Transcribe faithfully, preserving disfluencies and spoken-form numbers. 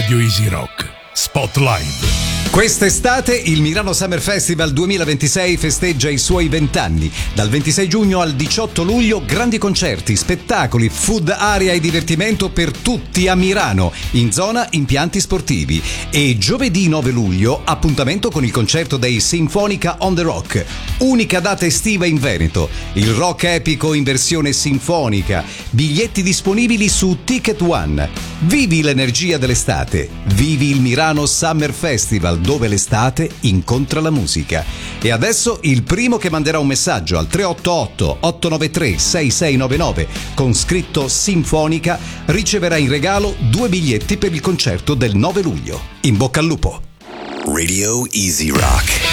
Radio Easy Rock Spotlight. Quest'estate il Milano Summer Festival duemilaventisei festeggia i suoi vent'anni. Dal ventisei giugno al diciotto luglio grandi concerti, spettacoli, food area e divertimento per tutti a Milano, in zona impianti sportivi. E giovedì nove luglio appuntamento con il concerto dei Sinfonica on the Rock, unica data estiva in Veneto. Il rock epico in versione sinfonica. Biglietti disponibili su Ticket One. Vivi l'energia dell'estate. Vivi il Milano Summer Festival, dove l'estate incontra la musica. E adesso il primo che manderà un messaggio al tre otto otto otto nove tre sei sei nove nove con scritto Sinfonica riceverà in regalo due biglietti per il concerto del nove luglio. In bocca al lupo. Radio Easy Rock.